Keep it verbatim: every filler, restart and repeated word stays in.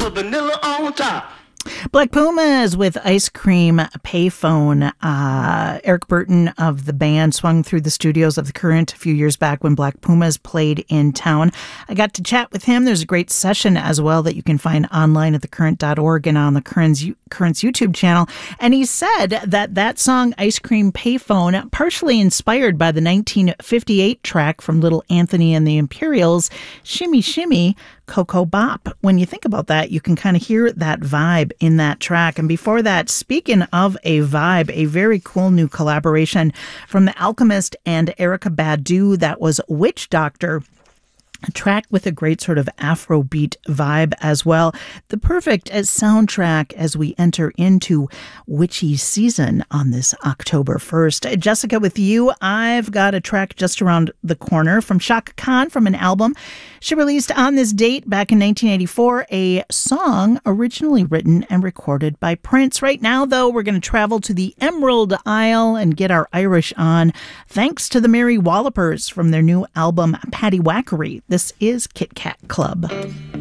with vanilla on top. Black Pumas with Ice Cream Payphone. Uh, Eric Burton of the band swung through the studios of The Current a few years back when Black Pumas played in town. I got to chat with him. There's a great session as well that you can find online at the current dot org and on the Current's, Current's YouTube channel. And he said that that song, Ice Cream Payphone, partially inspired by the nineteen fifty-eight track from Little Anthony and the Imperials, Shimmy Shimmy, Coco Bop. When you think about that, you can kind of hear that vibe in that track. And before that, speaking of a vibe, a very cool new collaboration from The Alchemist and Erykah Badu, that was Witch Doctor. A track with a great sort of Afrobeat vibe as well. The perfect as soundtrack as we enter into witchy season on this October first. Jessica, with you, I've got a track just around the corner from Chaka Khan from an album she released on this date back in nineteen eighty-four, a song originally written and recorded by Prince. Right now, though, we're going to travel to the Emerald Isle and get our Irish on, thanks to the Mary Wallopers from their new album, Paddywhackery. This is Kit Kat Club.